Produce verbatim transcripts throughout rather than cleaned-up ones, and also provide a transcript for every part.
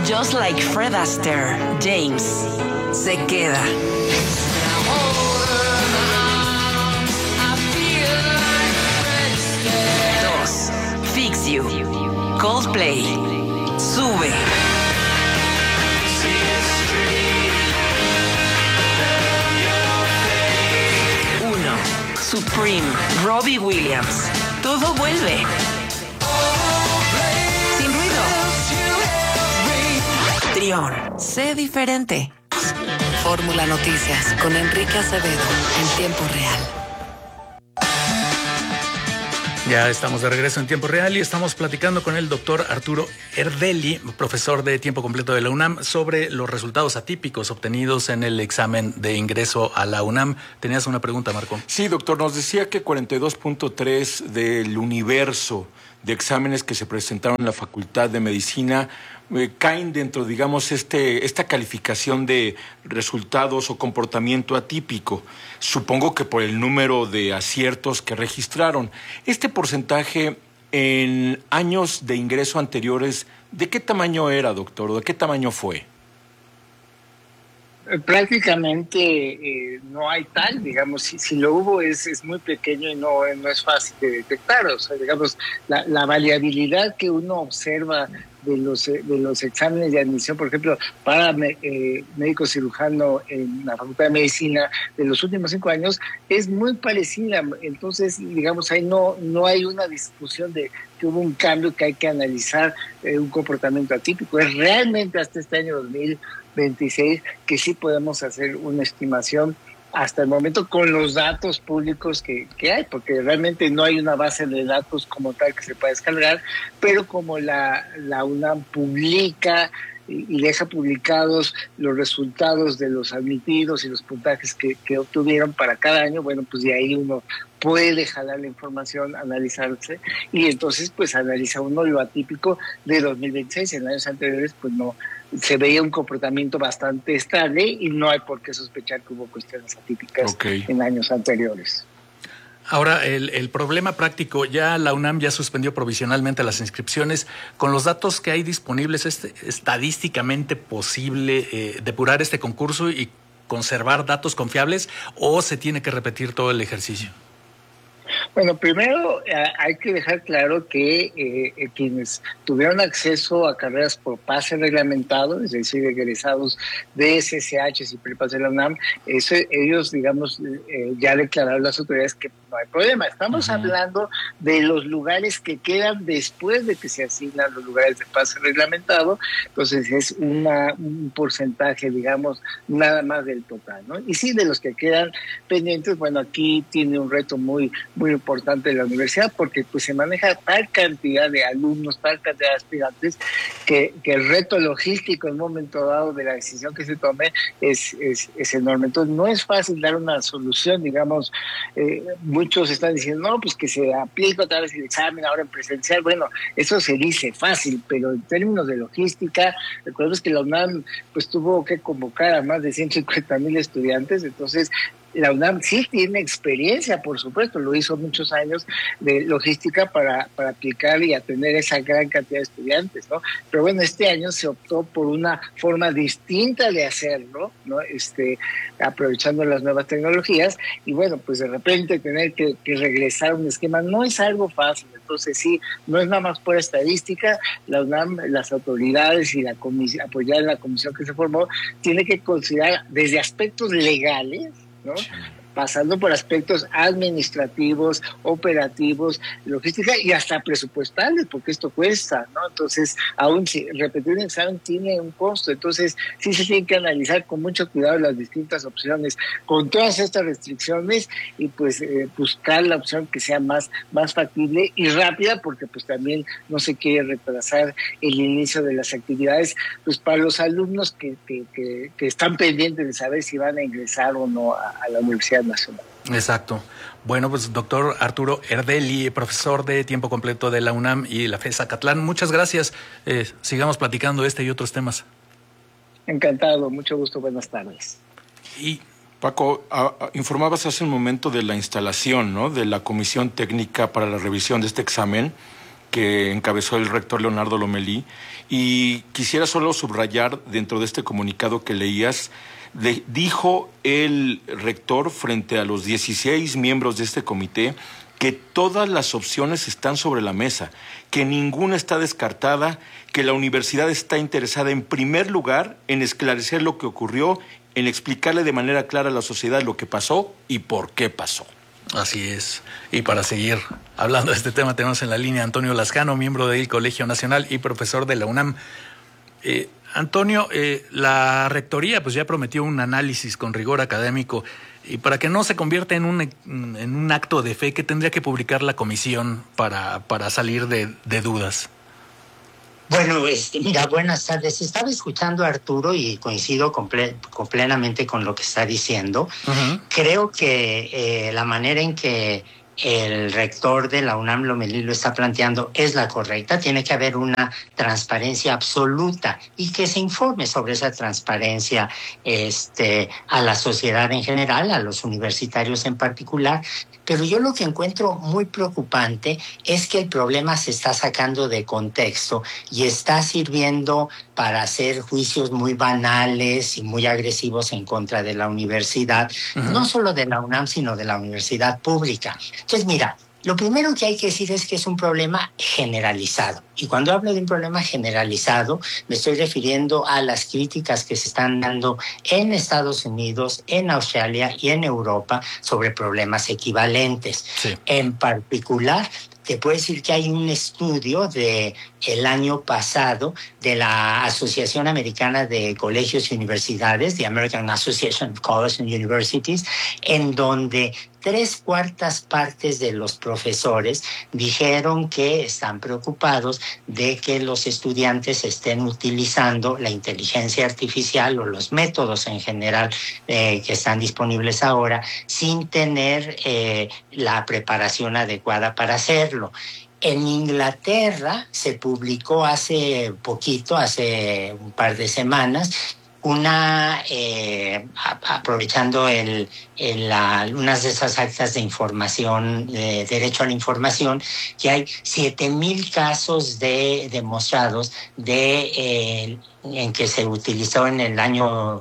Just like Fred Astaire, James se queda. Dos, Fix You. Coldplay, Sube. Uno, Supreme, Robbie Williams. Todo vuelve. Sin ruido. Trión, sé diferente. Fórmula Noticias con Enrique Acevedo en tiempo real. Ya estamos de regreso en tiempo real y estamos platicando con el doctor Arturo Erdely, profesor de tiempo completo de la UNAM, sobre los resultados atípicos obtenidos en el examen de ingreso a la UNAM. Tenías una pregunta, Marco. Sí, doctor, nos decía que cuarenta y dos punto tres del universo de exámenes que se presentaron en la Facultad de Medicina eh, caen dentro, digamos, este, esta calificación de resultados o comportamiento atípico. Supongo que por el número de aciertos que registraron. Este porcentaje en años de ingreso anteriores, ¿de qué tamaño era, doctor? ¿De qué tamaño fue? Prácticamente eh, no hay tal, digamos, si, si lo hubo es, es muy pequeño y no, no es fácil de detectar. O sea, digamos, la, la variabilidad que uno observa de los, de los exámenes de admisión, por ejemplo, para eh, médico cirujano en la Facultad de Medicina de los últimos cinco años, es muy parecida. Entonces, digamos, ahí no, no hay una discusión de que hubo un cambio que hay que analizar, eh, un comportamiento atípico. Es realmente hasta este año dos mil veintiséis que sí podemos hacer una estimación hasta el momento con los datos públicos que, que hay, porque realmente no hay una base de datos como tal que se pueda descargar, pero como la, la UNAM publica y, y deja publicados los resultados de los admitidos y los puntajes que, que obtuvieron para cada año, bueno, pues de ahí uno puede jalar la información, analizarse, y entonces pues analiza uno lo atípico de dos mil veintiséis. En años anteriores pues no se veía un comportamiento bastante estable y no hay por qué sospechar que hubo cuestiones atípicas okay. en años anteriores. Ahora, el, el problema práctico, ya la UNAM ya suspendió provisionalmente las inscripciones. Con los datos que hay disponibles, ¿es estadísticamente posible eh, depurar este concurso y conservar datos confiables o se tiene que repetir todo el ejercicio? Bueno, primero eh, hay que dejar claro que eh, eh, quienes tuvieron acceso a carreras por pase reglamentado, es decir, egresados de S S H y prepas de la UNAM, eso, ellos, digamos, eh, ya declararon las autoridades que no hay problema. Estamos uh-huh. hablando de los lugares que quedan después de que se asignan los lugares de pase reglamentado, entonces es una, un porcentaje, digamos, nada más del total, ¿no? Y sí, de los que quedan pendientes, bueno, aquí tiene un reto muy muy importante de la universidad, porque pues se maneja tal cantidad de alumnos, tal cantidad de aspirantes, que, que el reto logístico en un momento dado de la decisión que se tome es, es, es enorme. Entonces no es fácil dar una solución, digamos, eh, muchos están diciendo, no, pues que se aplique otra vez el examen ahora en presencial. Bueno, eso se dice fácil, pero en términos de logística, recuerdo que la UNAM pues tuvo que convocar a más de ciento cincuenta mil estudiantes, entonces la UNAM sí tiene experiencia, por supuesto, lo hizo muchos años de logística para, para aplicar y atender esa gran cantidad de estudiantes, ¿no? Pero bueno, este año se optó por una forma distinta de hacerlo, ¿no? Este, aprovechando las nuevas tecnologías, y bueno, pues de repente tener que, que regresar a un esquema no es algo fácil. Entonces sí, no es nada más por estadística, la UNAM, las autoridades y la comisión, apoyada en la comisión que se formó, tiene que considerar desde aspectos legales, ¿no? Pasando por aspectos administrativos, operativos, logística y hasta presupuestales, porque esto cuesta, ¿no? Entonces, aún si repetir un examen tiene un costo, entonces sí se tiene que analizar con mucho cuidado las distintas opciones, con todas estas restricciones, y pues eh, buscar la opción que sea más, más factible y rápida, porque pues también no se quiere retrasar el inicio de las actividades, pues para los alumnos que, que, que, que están pendientes de saber si van a ingresar o no a, a la Universidad Nacional. Exacto. Bueno, pues doctor Arturo Erdely, profesor de tiempo completo de la UNAM y la FES Acatlán, muchas gracias. Eh, sigamos platicando este y otros temas. Encantado, mucho gusto, buenas tardes. Y Paco, a, a, informabas hace un momento de la instalación, ¿no?, de la Comisión Técnica para la Revisión de este examen, que encabezó el rector Leonardo Lomelí, y quisiera solo subrayar dentro de este comunicado que leías, de, dijo el rector frente a los dieciséis miembros de este comité que todas las opciones están sobre la mesa, que ninguna está descartada, que la universidad está interesada en primer lugar en esclarecer lo que ocurrió, en explicarle de manera clara a la sociedad lo que pasó y por qué pasó. Así es. Y para seguir hablando de este tema, tenemos en la línea a Antonio Lascano, miembro del Colegio Nacional y profesor de la UNAM. Eh, Antonio, eh, la rectoría pues ya prometió un análisis con rigor académico, y para que no se convierta en un, en un acto de fe, ¿qué tendría que publicar la comisión para, para salir de, de dudas? Bueno, este, mira, buenas tardes. Estaba escuchando a Arturo y coincido comple- con plenamente con lo que está diciendo. Uh-huh. Creo que eh, la manera en que el rector de la UNAM Lomelí lo está planteando es la correcta. Tiene que haber una transparencia absoluta y que se informe sobre esa transparencia este, a la sociedad en general, a los universitarios en particular. Pero yo lo que encuentro muy preocupante es que el problema se está sacando de contexto y está sirviendo para hacer juicios muy banales y muy agresivos en contra de la universidad, uh-huh. no solo de la UNAM, sino de la universidad pública. Entonces, mira, lo primero que hay que decir es que es un problema generalizado. Y cuando hablo de un problema generalizado, me estoy refiriendo a las críticas que se están dando en Estados Unidos, en Australia y en Europa sobre problemas equivalentes. Sí. En particular, te puedo decir que hay un estudio de el año pasado de la Asociación Americana de Colegios y Universidades, the American Association of Colleges and Universities, en donde tres cuartas partes de los profesores dijeron que están preocupados de que los estudiantes estén utilizando la inteligencia artificial o los métodos en general eh, que están disponibles ahora sin tener eh, la preparación adecuada para hacerlo. En Inglaterra se publicó hace poquito, hace un par de semanas, una eh, aprovechando el, el, la, unas de esas actas de información, de derecho a la información, que hay siete mil casos de demostrados de eh, en que se utilizó en el año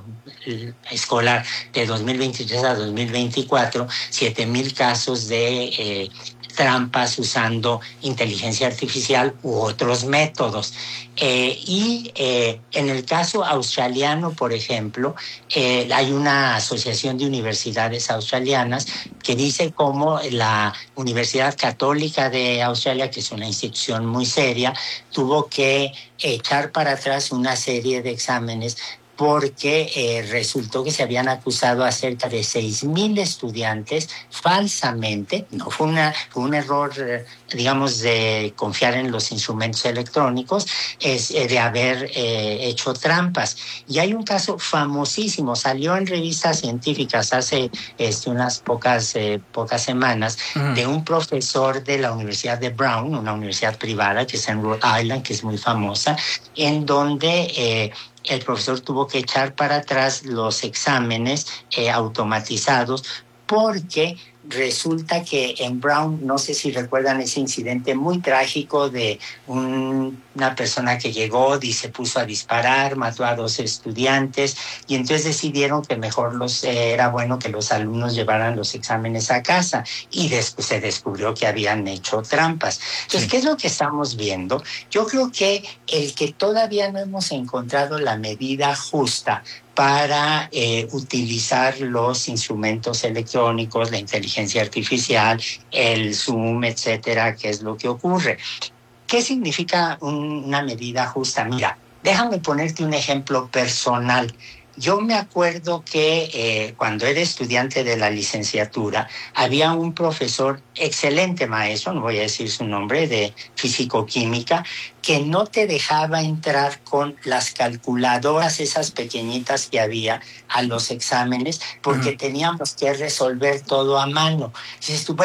escolar de dos mil veintitrés a dos mil veinticuatro, siete mil casos de eh, trampas usando inteligencia artificial u otros métodos. Eh, y eh, en el caso australiano, por ejemplo, eh, hay una asociación de universidades australianas que dice cómo la Universidad Católica de Australia, que es una institución muy seria, tuvo que echar para atrás una serie de exámenes porque eh, resultó que se habían acusado a cerca de seis mil estudiantes falsamente. No fue, una, fue un error, eh, digamos, de confiar en los instrumentos electrónicos, es eh, de haber eh, hecho trampas. Y hay un caso famosísimo, salió en revistas científicas hace este, unas pocas, eh, pocas semanas, uh-huh. de un profesor de la Universidad de Brown, una universidad privada que está en Rhode Island, que es muy famosa, en donde Eh, el profesor tuvo que echar para atrás los exámenes eh, automatizados porque resulta que en Brown, no sé si recuerdan ese incidente muy trágico de un, una persona que llegó y se puso a disparar, mató a dos estudiantes y entonces decidieron que mejor los, eh, era bueno que los alumnos llevaran los exámenes a casa y después se descubrió que habían hecho trampas. Entonces, sí. ¿Qué es lo que estamos viendo? Yo creo que el que todavía no hemos encontrado la medida justa para eh, utilizar los instrumentos electrónicos, la inteligencia artificial, el Zoom, etcétera, ¿qué es lo que ocurre? ¿Qué significa un, una medida justa? Mira, déjame ponerte un ejemplo personal. Yo me acuerdo que eh, cuando era estudiante de la licenciatura, había un profesor, excelente maestro, no voy a decir su nombre, de físico-química, que no te dejaba entrar con las calculadoras, esas pequeñitas que había, a los exámenes, porque uh-huh. teníamos que resolver todo a mano. Dices tú, bueno,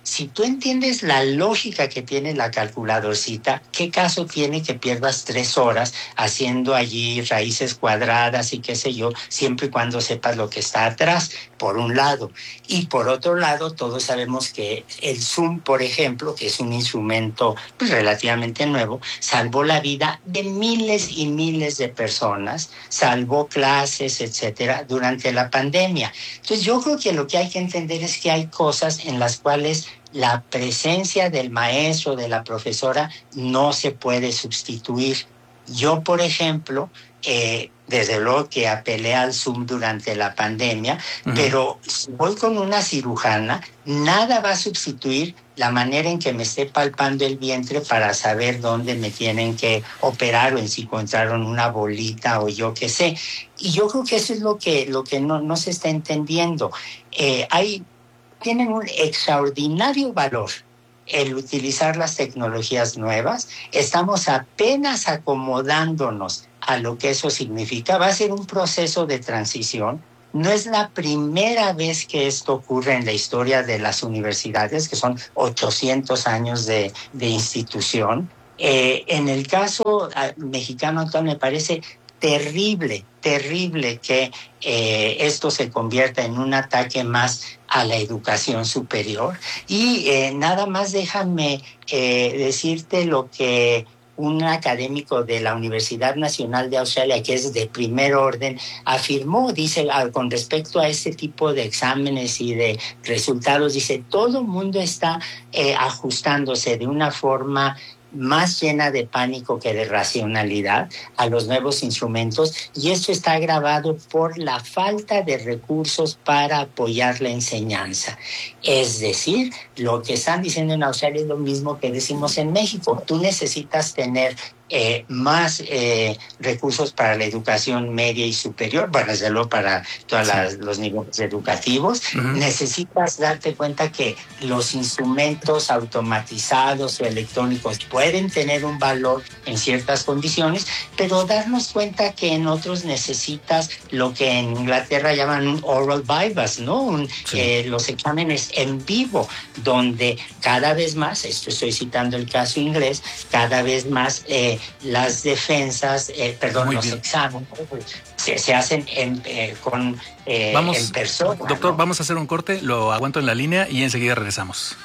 si tú entiendes la lógica que tiene la calculadorcita, ¿qué caso tiene que pierdas tres horas haciendo allí raíces cuadradas y qué sé yo, siempre y cuando sepas lo que está atrás, por un lado? Y por otro lado, todos sabemos que el Zoom, por ejemplo, que es un instrumento pues, relativamente nuevo, salvó la vida de miles y miles de personas, salvó clases, etcétera, durante la pandemia. Entonces, yo creo que lo que hay que entender es que hay cosas en las cuales la presencia del maestro, de la profesora, no se puede sustituir. Yo, por ejemplo, eh, desde luego que apelé al Zoom durante la pandemia, uh-huh. pero si voy con una cirujana, nada va a sustituir la manera en que me esté palpando el vientre para saber dónde me tienen que operar o en si encontraron una bolita o yo qué sé. Y yo creo que eso es lo que, lo que no, no se está entendiendo. Eh, hay, tienen un extraordinario valor el utilizar las tecnologías nuevas. Estamos apenas acomodándonos a lo que eso significa. Va a ser un proceso de transición. No es la primera vez que esto ocurre en la historia de las universidades, que son ochocientos años de, de institución. Eh, en el caso mexicano actual me parece terrible, terrible que eh, esto se convierta en un ataque más a la educación superior. Y eh, nada más déjame eh, decirte lo que un académico de la Universidad Nacional de Australia, que es de primer orden, afirmó, dice, con respecto a este tipo de exámenes y de resultados, dice, todo el mundo está eh, ajustándose de una forma más llena de pánico que de racionalidad a los nuevos instrumentos, y esto está agravado por la falta de recursos para apoyar la enseñanza. Es decir, lo que están diciendo en Australia es lo mismo que decimos en México. Tú necesitas tener eh, más eh, recursos para la educación media y superior, bueno, desde luego para todos sí. los niveles educativos. Uh-huh. Necesitas darte cuenta que los instrumentos automatizados o electrónicos pueden tener un valor en ciertas condiciones, pero darnos cuenta que en otros necesitas lo que en Inglaterra llaman un oral bypass, ¿no? Un, sí. eh, los exámenes en vivo, donde cada vez más, esto estoy citando el caso inglés, cada vez más eh, las defensas, eh, perdón, Muy los bien. exámenes se, se hacen en, eh, con eh, vamos, en persona. Doctor, ¿no? Vamos a hacer un corte, lo aguanto en la línea y enseguida regresamos.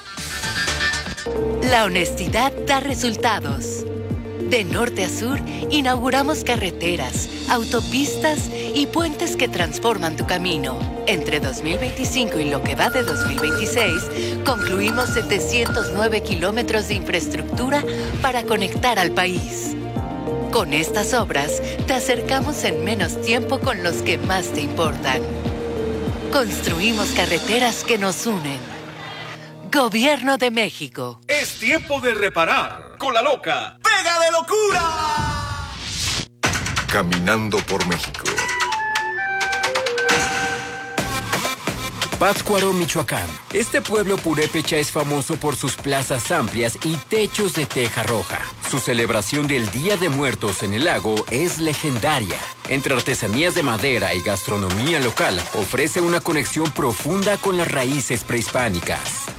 La honestidad da resultados. De norte a sur, inauguramos carreteras, autopistas y puentes que transforman tu camino. Entre dos mil veinticinco y lo que va de dos mil veintiséis, concluimos setecientos nueve kilómetros de infraestructura para conectar al país. Con estas obras, te acercamos en menos tiempo con los que más te importan. Construimos carreteras que nos unen. Gobierno de México. Es tiempo de reparar. Con la loca. ¡Pega de locura! Caminando por México. Pátzcuaro, Michoacán. Este pueblo purépecha es famoso por sus plazas amplias y techos de teja roja. Su celebración del Día de Muertos en el lago es legendaria. Entre artesanías de madera y gastronomía local, ofrece una conexión profunda con las raíces prehispánicas.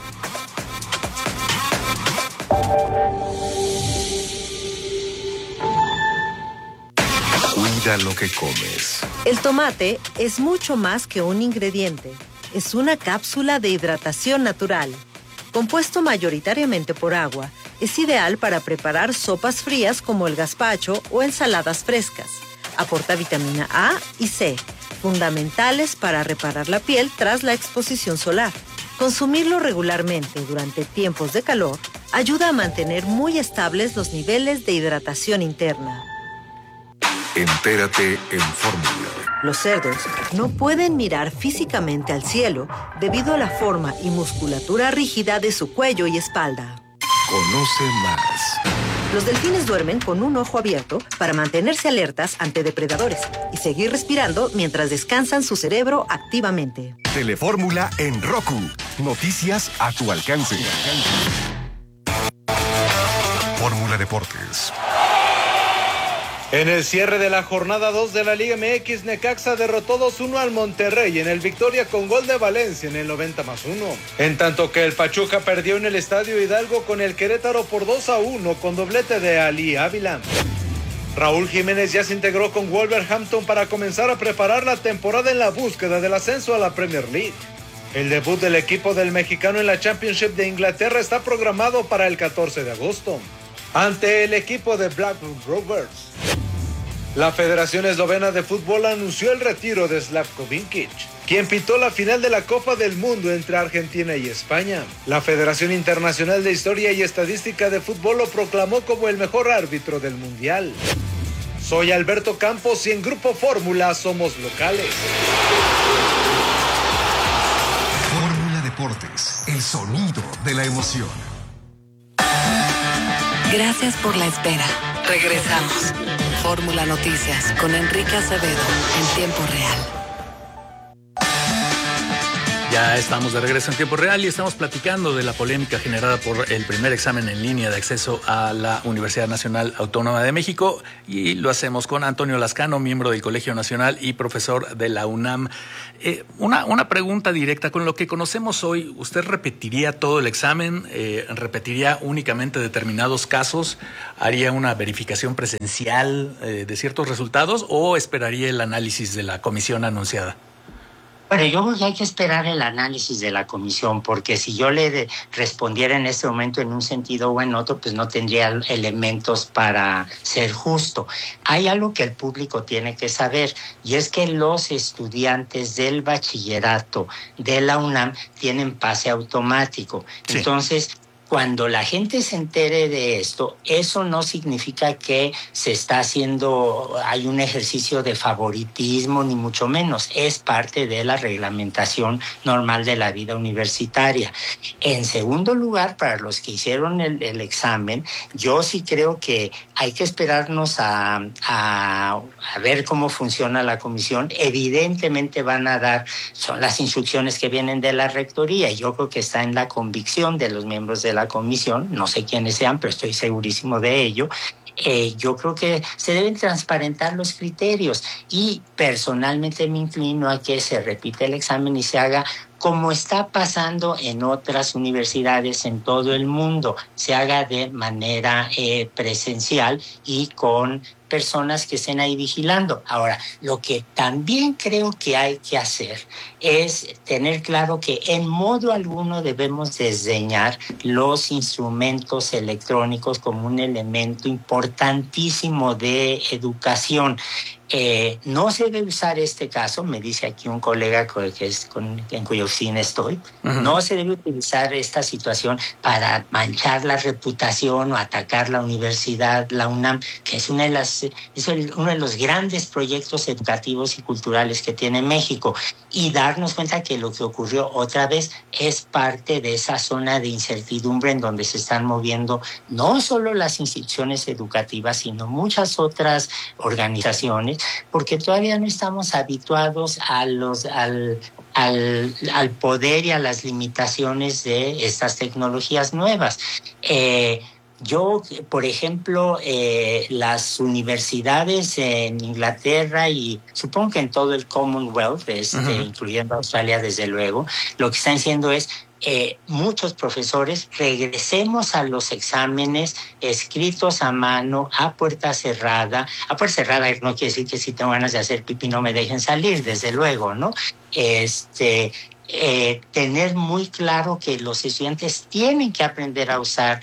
Cuida lo que comes. El tomate es mucho más que un ingrediente. Es una cápsula de hidratación natural. Compuesto mayoritariamente por agua, es ideal para preparar sopas frías como el gazpacho o ensaladas frescas. Aporta vitamina A y C, fundamentales para reparar la piel tras la exposición solar. Consumirlo regularmente durante tiempos de calor ayuda a mantener muy estables los niveles de hidratación interna. Entérate en Fórmula. Los cerdos no pueden mirar físicamente al cielo debido a la forma y musculatura rígida de su cuello y espalda. Conoce más. Los delfines duermen con un ojo abierto para mantenerse alertas ante depredadores y seguir respirando mientras descansan su cerebro activamente. Telefórmula en Roku. Noticias a tu alcance. Fórmula Deportes. En el cierre de la jornada dos de la Liga M X, Necaxa derrotó dos uno al Monterrey en el Victoria con gol de Valencia en el noventa más uno. En tanto que el Pachuca perdió en el Estadio Hidalgo con el Querétaro por dos a uno con doblete de Ali Ávila. Raúl Jiménez ya se integró con Wolverhampton para comenzar a preparar la temporada en la búsqueda del ascenso a la Premier League. El debut del equipo del mexicano en la Championship de Inglaterra está programado para el catorce de agosto, ante el equipo de Blackburn Rovers. La Federación Eslovena de Fútbol anunció el retiro de Slavko Vinkic, quien pitó la final de la Copa del Mundo entre Argentina y España. La Federación Internacional de Historia y Estadística de Fútbol lo proclamó como el mejor árbitro del Mundial. Soy Alberto Campos y en Grupo Fórmula somos locales. Fórmula Deportes, el sonido de la emoción. Gracias por la espera. Regresamos. Fórmula Noticias con Enrique Acevedo en tiempo real. Ya estamos de regreso en tiempo real y estamos platicando de la polémica generada por el primer examen en línea de acceso a la Universidad Nacional Autónoma de México, y lo hacemos con Antonio Lascano, miembro del Colegio Nacional y profesor de la UNAM. Eh, una, una pregunta directa, con lo que conocemos hoy, ¿usted repetiría todo el examen? Eh, ¿Repetiría únicamente determinados casos? ¿Haría una verificación presencial eh, de ciertos resultados o esperaría el análisis de la comisión anunciada? Bueno, yo creo que hay que esperar el análisis de la comisión, porque si yo le de, respondiera en este momento en un sentido o en otro, pues no tendría elementos para ser justo. Hay algo que el público tiene que saber, y es que los estudiantes del bachillerato de la UNAM tienen pase automático. Sí. Entonces, cuando la gente se entere de esto, eso no significa que se está haciendo, hay un ejercicio de favoritismo, ni mucho menos. Es parte de la reglamentación normal de la vida universitaria. En segundo lugar, para los que hicieron el, el examen, yo sí creo que hay que esperarnos a, a, a ver cómo funciona la comisión. Evidentemente van a dar, son las instrucciones que vienen de la rectoría, y yo creo que está en la convicción de los miembros de la comisión, no sé quiénes sean, pero estoy segurísimo de ello. Eh, yo creo que se deben transparentar los criterios, y personalmente me inclino a que se repita el examen y se haga como está pasando en otras universidades en todo el mundo, se haga de manera eh, presencial y con personas que estén ahí vigilando. Ahora, lo que también creo que hay que hacer es tener claro que en modo alguno debemos desdeñar los instrumentos electrónicos como un elemento importantísimo de educación. Eh, no se debe usar este caso, me dice aquí un colega que es con, en cuya oficina estoy, uh-huh. No se debe utilizar esta situación para manchar la reputación o atacar la universidad, la UNAM, que es una de las, es el, uno de los grandes proyectos educativos y culturales que tiene México, y darnos cuenta que lo que ocurrió otra vez es parte de esa zona de incertidumbre en donde se están moviendo no solo las instituciones educativas, sino muchas otras organizaciones, porque todavía no estamos habituados a los, al, al, al poder y a las limitaciones de estas tecnologías nuevas. Eh, Yo, por ejemplo, eh, las universidades en Inglaterra y supongo que en todo el Commonwealth, este, uh-huh. incluyendo Australia desde luego, lo que están haciendo es Eh, muchos profesores, regresemos a los exámenes escritos a mano, a puerta cerrada. A puerta cerrada no quiere decir que si tengo ganas de hacer pipí no me dejen salir, desde luego, ¿no? Este... Eh, tener muy claro que los estudiantes tienen que aprender a usar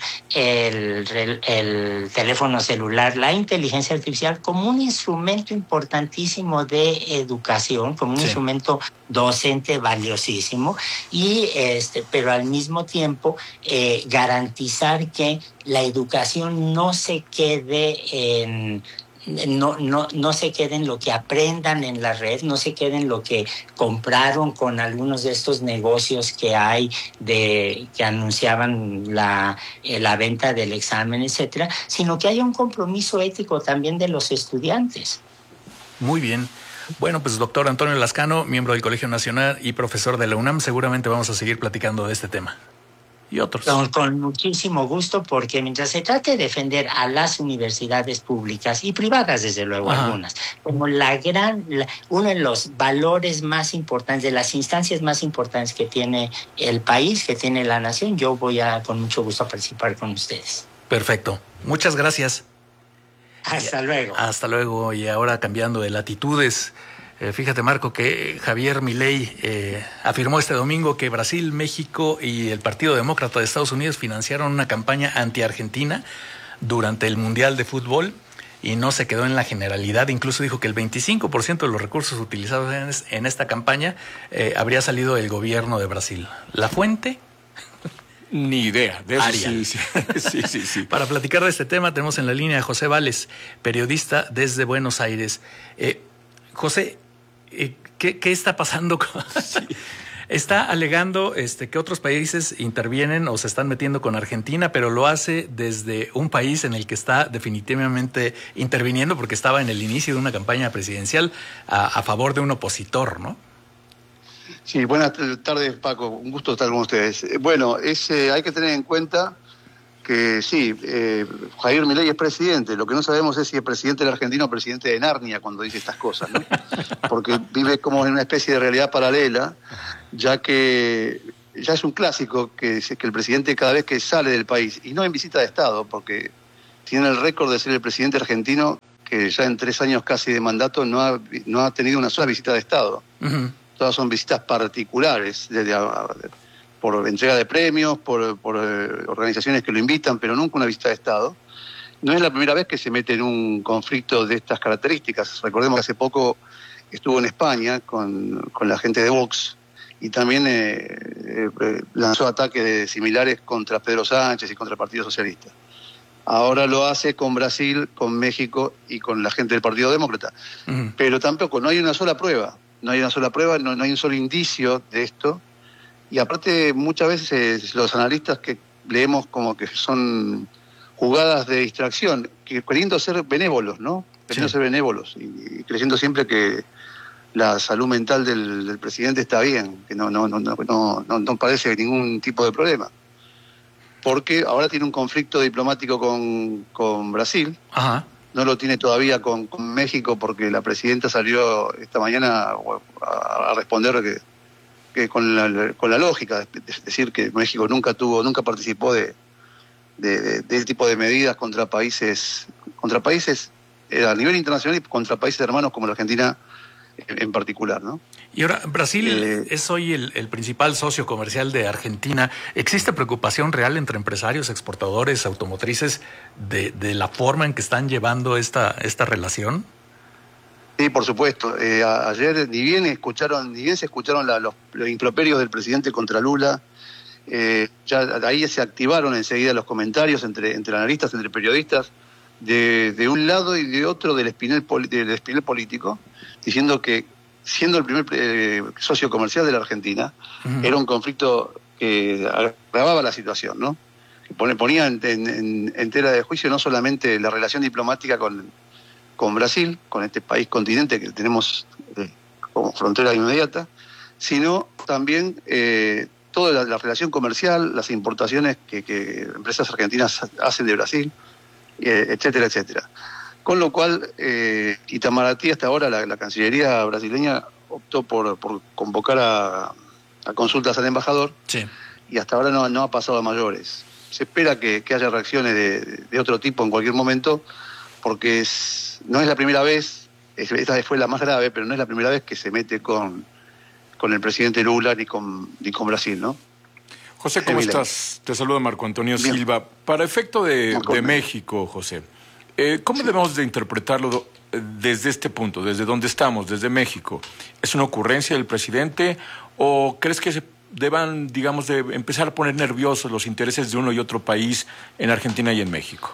el, el, el teléfono celular, la inteligencia artificial como un instrumento importantísimo de educación, como un sí. instrumento docente valiosísimo, y este, pero al mismo tiempo eh, garantizar que la educación no se quede en No, no, no se quede en lo que aprendan en la red, no se quede en lo que compraron con algunos de estos negocios que hay de que anunciaban la, eh, la venta del examen, etcétera, sino que haya un compromiso ético también de los estudiantes. Muy bien. Bueno, pues doctor Antonio Lascano, miembro del Colegio Nacional y profesor de la UNAM, seguramente vamos a seguir platicando de este tema. y otros. Con, con muchísimo gusto, porque mientras se trate de defender a las universidades públicas y privadas, desde luego, Ajá. algunas, como la gran, la, uno de los valores más importantes, de las instancias más importantes que tiene el país, que tiene la nación, yo voy a con mucho gusto a participar con ustedes. Perfecto. Muchas gracias. Hasta luego. Hasta luego. Y ahora cambiando de latitudes, eh, fíjate, Marco, que Javier Milei eh, afirmó este domingo que Brasil, México y el Partido Demócrata de Estados Unidos financiaron una campaña anti-Argentina durante el Mundial de Fútbol y no se quedó en la generalidad. Incluso dijo que el veinticinco por ciento de los recursos utilizados en, es, en esta campaña eh, habría salido del gobierno de Brasil. ¿La fuente? Ni idea. De eso Arial. Sí, sí, sí, sí, sí. Para platicar de este tema tenemos en la línea a José Vales, periodista desde Buenos Aires. Eh, José, eh, ¿qué, ¿qué está pasando? Con... Sí. Está alegando este, que otros países intervienen o se están metiendo con Argentina, pero lo hace desde un país en el que está definitivamente interviniendo porque estaba en el inicio de una campaña presidencial a, a favor de un opositor, ¿no? Sí, buenas tardes, Paco. Un gusto estar con ustedes. Bueno, es, eh, hay que tener en cuenta que sí, eh, Javier Milei es presidente. Lo que no sabemos es si es presidente de la Argentina o presidente de Narnia cuando dice estas cosas, ¿no? Porque vive como en una especie de realidad paralela, ya que ya es un clásico que, que el presidente cada vez que sale del país, y no en visita de Estado, porque tiene el récord de ser el presidente argentino que ya en tres años casi de mandato no ha, no ha tenido una sola visita de Estado. Uh-huh. Todas son visitas particulares, de, de, de, por entrega de premios, por, por eh, organizaciones que lo invitan, pero nunca una visita de Estado. No es la primera vez que se mete en un conflicto de estas características. Recordemos que hace poco estuvo en España con, con la gente de Vox y también eh, eh, lanzó ataques similares contra Pedro Sánchez y contra el Partido Socialista. Ahora lo hace con Brasil, con México y con la gente del Partido Demócrata. Uh-huh. Pero tampoco, no hay una sola prueba. No hay una sola prueba, no, no hay un solo indicio de esto. Y aparte, muchas veces los analistas que leemos como que son jugadas de distracción, que queriendo ser benévolos, ¿no? Queriendo sí. ser benévolos y, y creyendo siempre que la salud mental del, del presidente está bien, que no, no, no, no, no, no parece ningún tipo de problema. Porque ahora tiene un conflicto diplomático con, con Brasil. Ajá. No lo tiene todavía con, con México porque la presidenta salió esta mañana a, a responder que, que con, la, con la lógica, es decir, que México nunca tuvo, nunca participó de, de, de, de ese tipo de medidas contra países, contra países a nivel internacional y contra países hermanos como la Argentina en, en particular, ¿no? Y ahora, Brasil eh, es hoy el, el principal socio comercial de Argentina. ¿Existe preocupación real entre empresarios, exportadores, automotrices de, de la forma en que están llevando esta, esta relación? Sí, por supuesto. Eh, a, ayer ni bien escucharon, ni bien se escucharon la, los, los improperios del presidente contra Lula, eh, ya ahí se activaron enseguida los comentarios entre, entre analistas, entre periodistas, de, de un lado y de otro del espinel, del espinel político, diciendo que siendo el primer eh, socio comercial de la Argentina, uh-huh. era un conflicto que agravaba la situación, ¿no? Que pone, ponía en, en, en tela de juicio no solamente la relación diplomática con, con Brasil, con este país continente que tenemos eh, como frontera inmediata, sino también eh, toda la, la relación comercial, las importaciones que, que empresas argentinas hacen de Brasil, eh, etcétera, etcétera. Con lo cual, eh, Itamaraty hasta ahora, la, la Cancillería brasileña, optó por, por convocar a, a consultas al embajador, sí. y hasta ahora no, no ha pasado a mayores. Se espera que, que haya reacciones de, de otro tipo en cualquier momento, porque es, no es la primera vez, esta vez fue la más grave, pero no es la primera vez que se mete con, con el presidente Lula ni con, ni con Brasil, ¿no? José, ¿cómo estás? Te saluda Marco Antonio Bien. Silva. Para efecto de, de México, José, Eh, ¿cómo sí. debemos de interpretarlo desde este punto, desde donde estamos, desde México? ¿Es una ocurrencia del presidente o crees que se deban, digamos, de empezar a poner nerviosos los intereses de uno y otro país en Argentina y en México?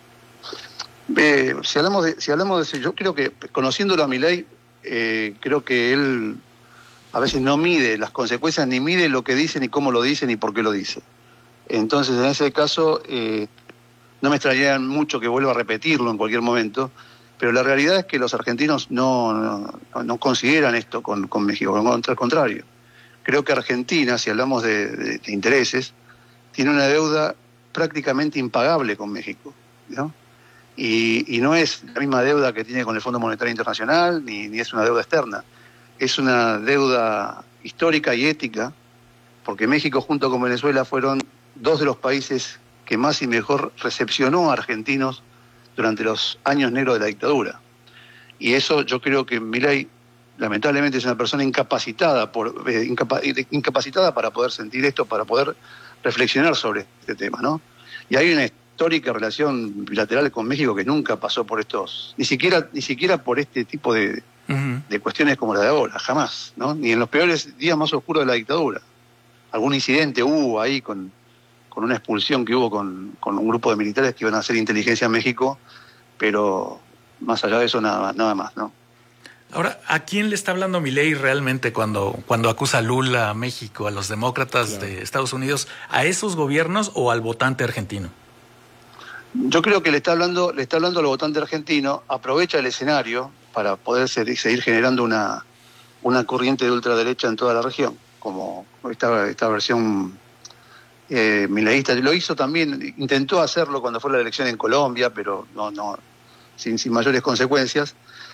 Eh, si hablamos de, si hablamos de eso, yo creo que, conociéndolo a Milei, eh, creo que él a veces no mide las consecuencias, ni mide lo que dice, ni cómo lo dice, ni por qué lo dice. Entonces, en ese caso... Eh, No me extrañaría mucho que vuelva a repetirlo en cualquier momento, pero la realidad es que los argentinos no, no, no consideran esto con, con México, al contrario. Creo que Argentina, si hablamos de, de, de intereses, tiene una deuda prácticamente impagable con México, ¿no? Y, y no es la misma deuda que tiene con el Fondo Monetario Internacional, ni, ni es una deuda externa. Es una deuda histórica y ética, porque México junto con Venezuela fueron dos de los países que más y mejor recepcionó a argentinos durante los años negros de la dictadura. Y eso yo creo que Milei lamentablemente es una persona incapacitada, por, eh, incapa, incapacitada para poder sentir esto, para poder reflexionar sobre este tema, ¿no? Y hay una histórica relación bilateral con México que nunca pasó por estos, ni siquiera, ni siquiera por este tipo de, uh-huh. de cuestiones como la de ahora, jamás, ¿no? Ni en los peores días más oscuros de la dictadura. Algún incidente hubo ahí con, con una expulsión que hubo con, con un grupo de militares que iban a hacer inteligencia en México, pero más allá de eso nada, nada más, ¿no? Ahora, ¿a quién le está hablando Milei realmente cuando, cuando acusa a Lula, a México, a los demócratas claro. de Estados Unidos? ¿A esos gobiernos o al votante argentino? Yo creo que le está hablando, le está hablando al votante argentino, aprovecha el escenario para poder ser, seguir generando una, una corriente de ultraderecha en toda la región, como esta, esta versión eh, mileísta. Lo hizo también, intentó hacerlo cuando fue la elección en Colombia, pero no, no, sin, sin mayores consecuencias.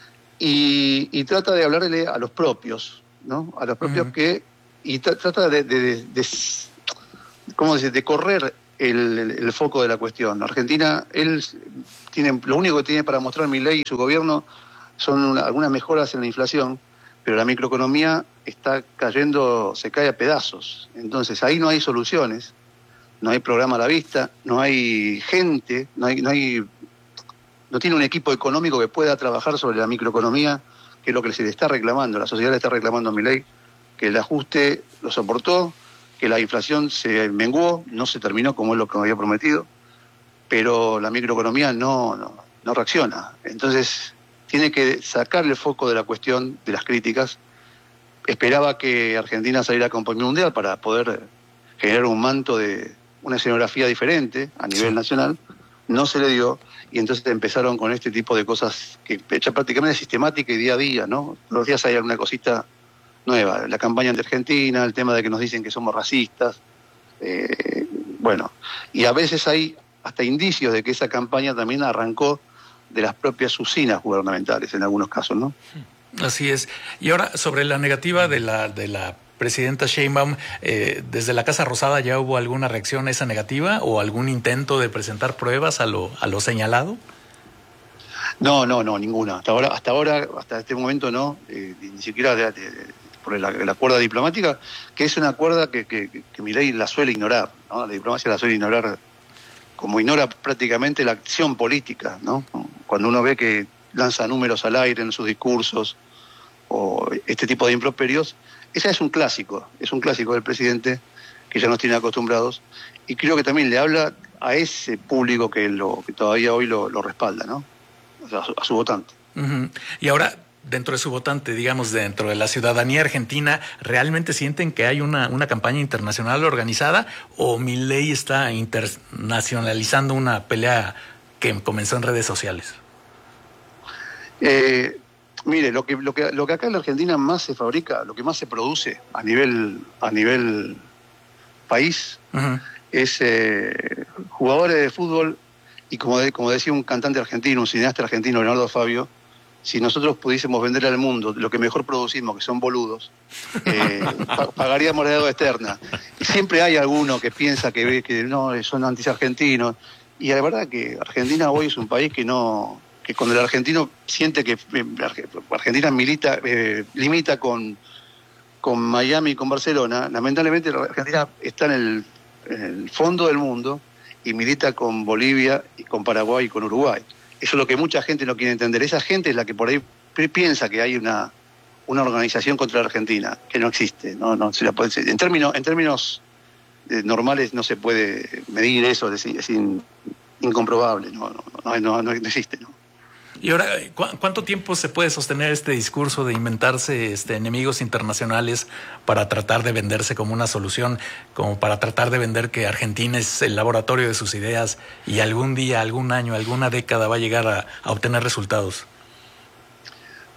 Y, y trata de hablarle a los propios, ¿no? A los propios uh-huh. que... Y tra- trata de, de, de, de, ¿cómo decir? de correr el, el, el foco de la cuestión. Argentina, él tiene, lo único que tiene para mostrar Milei y su gobierno son una, algunas mejoras en la inflación, pero la microeconomía está cayendo, se cae a pedazos. Entonces ahí no hay soluciones, no hay programa a la vista, no hay gente, no hay... No hay no tiene un equipo económico que pueda trabajar sobre la microeconomía, que es lo que se le está reclamando. La sociedad le está reclamando a Milei que el ajuste lo soportó, que la inflación se menguó, no se terminó como es lo que había prometido, pero la microeconomía no, no, no reacciona. Entonces tiene que sacar el foco de la cuestión de las críticas. Esperaba que Argentina saliera campeón mundial para poder generar un manto de una escenografía diferente a nivel sí. nacional. No se le dio, y entonces empezaron con este tipo de cosas que hecha prácticamente sistemática y día a día, ¿no? Los días hay alguna cosita nueva, la campaña de Argentina, el tema de que nos dicen que somos racistas, eh, bueno, y a veces hay hasta indicios de que esa campaña también arrancó de las propias usinas gubernamentales en algunos casos, ¿no? Así es. Y ahora, sobre la negativa de la, de la presidenta Sheinbaum, eh, ¿desde la Casa Rosada ya hubo alguna reacción a esa negativa o algún intento de presentar pruebas a lo, a lo señalado? No, no, no, ninguna. Hasta ahora, hasta ahora, hasta este momento no, eh, ni siquiera de, de, de, por la, la cuerda diplomática, que es una cuerda que, que, que Milei la suele ignorar, ¿no? La diplomacia la suele ignorar, como ignora prácticamente la acción política, ¿no? Cuando uno ve que lanza números al aire en sus discursos o este tipo de improperios, ese es un clásico, es un clásico del presidente que ya nos tiene acostumbrados, y creo que también le habla a ese público que, lo, que todavía hoy lo, lo respalda, ¿no? O sea, a, su, a su votante. Uh-huh. Y ahora, dentro de su votante, digamos, dentro de la ciudadanía argentina, ¿realmente sienten que hay una, una campaña internacional organizada o Milei está internacionalizando una pelea que comenzó en redes sociales? Eh... Mire, lo que, lo que lo que acá en la Argentina más se fabrica, lo que más se produce a nivel a nivel país, uh-huh. es eh, jugadores de fútbol y como, de, como decía un cantante argentino, un cineasta argentino, Leonardo Fabio, si nosotros pudiésemos vender al mundo lo que mejor producimos, que son boludos, eh, pagaríamos la deuda externa. Y siempre hay alguno que piensa que, que no, son anti-argentinos, y la verdad que Argentina hoy es un país que no... que cuando el argentino siente que Argentina milita, eh, limita con, con Miami y con Barcelona, lamentablemente la Argentina está en el, en el fondo del mundo y milita con Bolivia, y con Paraguay y con Uruguay. Eso es lo que mucha gente no quiere entender. Esa gente es la que por ahí piensa que hay una, una organización contra la Argentina, que no existe. No, no se la puede, en términos, en términos eh, normales no se puede medir eso, es, es in, incomprobable, no, no, no, no, no existe, ¿no? Y ahora, ¿cu- ¿cuánto tiempo se puede sostener este discurso de inventarse este, enemigos internacionales para tratar de venderse como una solución, como para tratar de vender que Argentina es el laboratorio de sus ideas y algún día, algún año, alguna década va a llegar a, a obtener resultados?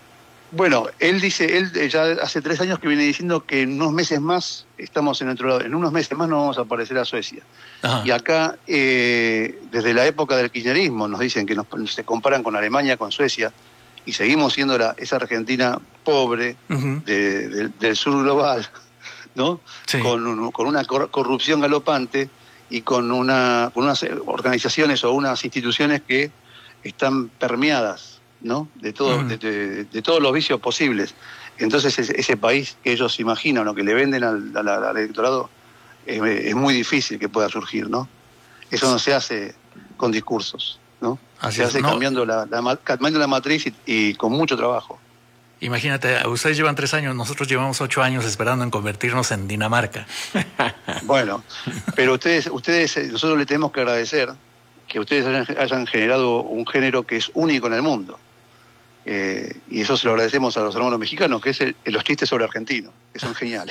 Bueno, él dice, él ya hace tres años que viene diciendo que en unos meses más estamos en otro lado, en unos meses más no vamos a aparecer a Suecia. Ajá. Y acá, eh, desde la época del kirchnerismo, nos dicen que nos, se comparan con Alemania, con Suecia, y seguimos siendo la, esa Argentina pobre uh-huh. de, de, del sur global, ¿no? Sí. Con, con una corrupción galopante y con, una, con unas organizaciones o unas instituciones que están permeadas, ¿no? De, todo, mm. de, de, de todos los vicios posibles. Entonces ese, ese país que ellos imaginan o que le venden al, al, al electorado es, es muy difícil que pueda surgir, ¿no? Eso no se hace con discursos, ¿no? Así se es, hace no. cambiando, la, la, cambiando la matriz y, y con mucho trabajo. Imagínate, ustedes llevan tres años, nosotros llevamos ocho años esperando en convertirnos en Dinamarca. Bueno, pero ustedes, ustedes, nosotros le tenemos que agradecer que ustedes hayan, hayan generado un género que es único en el mundo. Eh, y eso se lo agradecemos a los hermanos mexicanos, que es el, los chistes sobre argentino, que son geniales.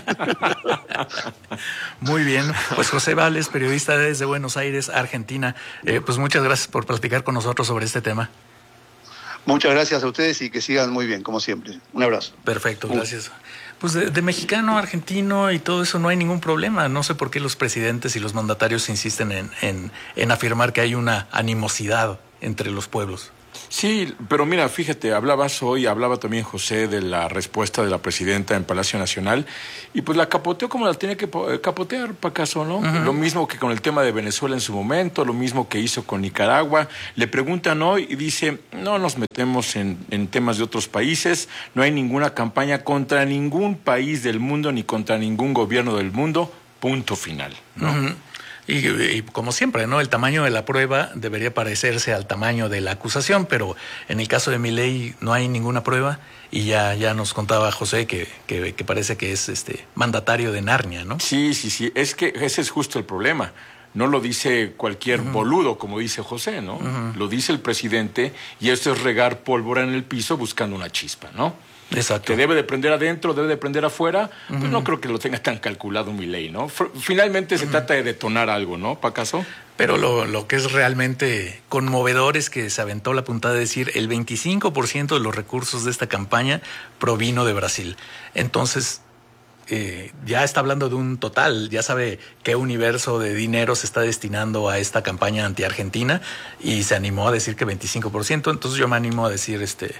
Muy bien, pues José Vales, periodista desde Buenos Aires, Argentina, eh, pues muchas gracias por platicar con nosotros sobre este tema. Muchas gracias a ustedes y que sigan muy bien, como siempre. Un abrazo. Perfecto, gracias. Pues de, de mexicano, argentino y todo eso no hay ningún problema. No sé por qué los presidentes y los mandatarios insisten en, en, en afirmar que hay una animosidad entre los pueblos. Sí, pero mira, fíjate, hablabas hoy, hablaba también José de la respuesta de la presidenta en Palacio Nacional y pues la capoteó como la tiene que capotear, para acaso, ¿no? Uh-huh. Lo mismo que con el tema de Venezuela en su momento, lo mismo que hizo con Nicaragua. Le preguntan hoy y dice, no nos metemos en, en temas de otros países, no hay ninguna campaña contra ningún país del mundo ni contra ningún gobierno del mundo, punto final, ¿no? Uh-huh. Y, y como siempre, ¿no? El tamaño de la prueba debería parecerse al tamaño de la acusación, pero en el caso de Milei no hay ninguna prueba y ya, ya nos contaba José que, que, que parece que es este mandatario de Narnia, ¿no? Sí, sí, sí, es que ese es justo el problema. No lo dice cualquier uh-huh. boludo, como dice José, ¿no? Uh-huh. Lo dice el presidente y esto es regar pólvora en el piso buscando una chispa, ¿no? Exacto. Que debe de prender adentro, debe de prender afuera, pues uh-huh. no creo que lo tenga tan calculado Milei, ¿no? Finalmente se uh-huh. trata de detonar algo, ¿no, Pacaso? Pero lo, lo que es realmente conmovedor es que se aventó la puntada de decir el veinticinco por ciento de los recursos de esta campaña provino de Brasil. Entonces, eh, ya está hablando de un total, ya sabe qué universo de dinero se está destinando a esta campaña anti-argentina y se animó a decir que veinticinco por ciento. Entonces yo me animo a decir este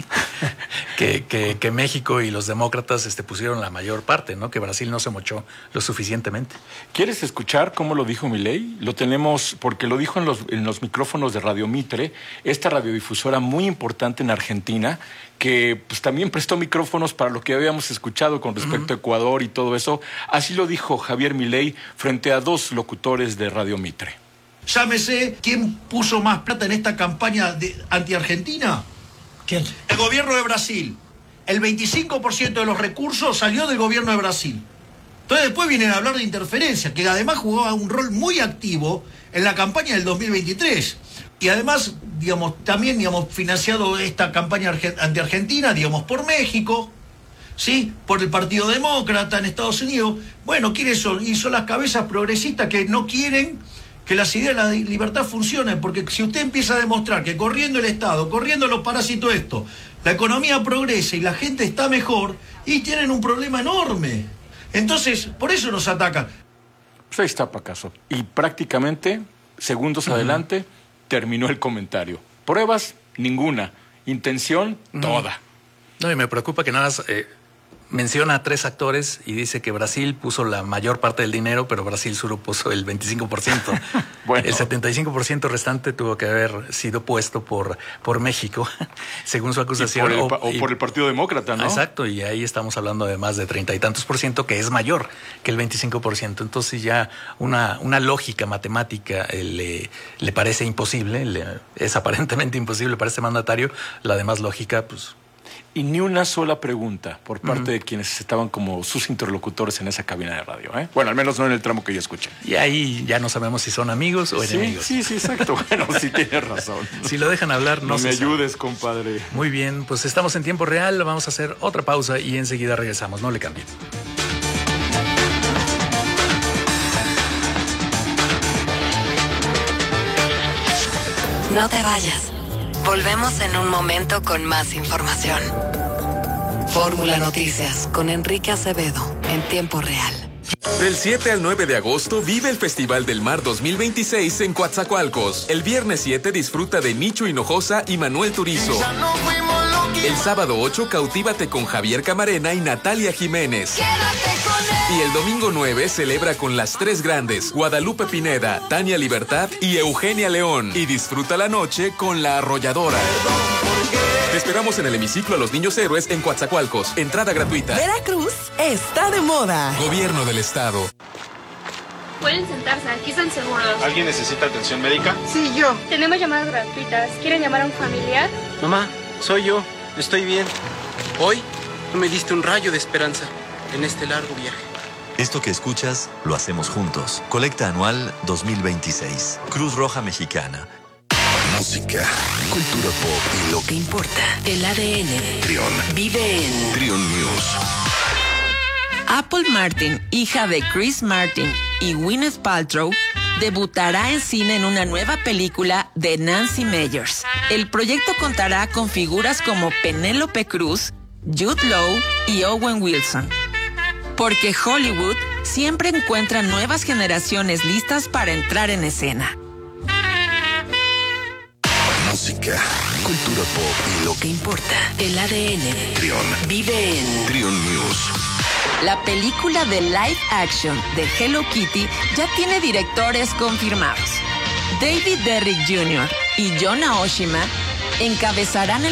que, que, que México y los demócratas este, pusieron la mayor parte, ¿no? Que Brasil no se mochó lo suficientemente. ¿Quieres escuchar cómo lo dijo Milei? Lo tenemos porque lo dijo en los, en los micrófonos de Radio Mitre, esta radiodifusora muy importante en Argentina, que pues también prestó micrófonos para lo que habíamos escuchado con respecto uh-huh. a Ecuador y todo eso. Así lo dijo Javier Milei frente a dos locutores de Radio Mitre. Llámese, ¿quién puso más plata en esta campaña de anti-Argentina? ¿Quién? El gobierno de Brasil. El veinticinco por ciento de los recursos salió del gobierno de Brasil. Entonces después vienen a hablar de interferencia, que además jugaba un rol muy activo en la campaña del dos mil veintitrés. Y además, digamos, también, digamos, financiado esta campaña anti-argentina, digamos, por México, ¿sí? Por el Partido Demócrata en Estados Unidos. Bueno, ¿quiénes son? Y son las cabezas progresistas que no quieren que las ideas de la libertad funcionen, porque si usted empieza a demostrar que corriendo el Estado, corriendo los parásitos esto, la economía progresa y la gente está mejor, y tienen un problema enorme. Entonces, por eso nos atacan. Pues ahí está, Pacaso. Y prácticamente, segundos uh-huh. adelante, terminó el comentario. Pruebas, ninguna. Intención, uh-huh. toda. No, y me preocupa que nada más eh, menciona a tres actores y dice que Brasil puso la mayor parte del dinero, pero Brasil solo puso el veinticinco por ciento. Bueno. El setenta y cinco por ciento restante tuvo que haber sido puesto por, por México, según su acusación. Y por el, o, y, o por el Partido Demócrata, ¿no? Exacto, y ahí estamos hablando de más de treinta y tantos por ciento, que es mayor que el veinticinco por ciento. Entonces ya una, una lógica matemática eh, le, le parece imposible, le, es aparentemente imposible para este mandatario. La demás lógica, pues... Y ni una sola pregunta por parte uh-huh. de quienes estaban como sus interlocutores en esa cabina de radio, ¿eh? Bueno, al menos no en el tramo que yo escuché. Y ahí ya no sabemos si son amigos o sí, enemigos. Sí, sí, exacto. Bueno, sí tienes razón. Si lo dejan hablar, no, no me se ayudes, sabe. compadre. Muy bien, pues estamos en tiempo real. Vamos a hacer otra pausa y enseguida regresamos. No le cambien. No te vayas. Volvemos en un momento con más información. Fórmula Noticias con Enrique Acevedo en tiempo real. Del siete al nueve de agosto vive el Festival del Mar dos mil veintiséis en Coatzacoalcos. El viernes siete disfruta de Micho Hinojosa y Manuel Turizo. El sábado ocho cautívate con Javier Camarena y Natalia Jiménez. Y el domingo nueve celebra con las tres grandes, Guadalupe Pineda, Tania Libertad y Eugenia León. Y disfruta la noche con La Arrolladora. Te esperamos en el hemiciclo a los Niños Héroes en Coatzacoalcos. Entrada gratuita. Veracruz está de moda. Gobierno del Estado. Pueden sentarse, aquí están seguros. ¿Alguien necesita atención médica? Sí, yo. Tenemos llamadas gratuitas. ¿Quieren llamar a un familiar? Mamá, soy yo. Estoy bien. Hoy tú me diste un rayo de esperanza en este largo viaje. Esto que escuchas, lo hacemos juntos. Colecta anual dos mil veintiséis. Cruz Roja Mexicana. Música, cultura pop y lo que importa. El A D N. Trión. Vive en Trión News. Apple Martin, hija de Chris Martin y Gwyneth Paltrow, debutará en cine en una nueva película de Nancy Meyers. El proyecto contará con figuras como Penélope Cruz, Jude Law y Owen Wilson. Porque Hollywood siempre encuentra nuevas generaciones listas para entrar en escena. Música, cultura pop y lo que importa. El A D N. Trión. Vive en Trión News. La película de live action de Hello Kitty ya tiene directores confirmados. David Derrick junior y John Aoshima encabezarán el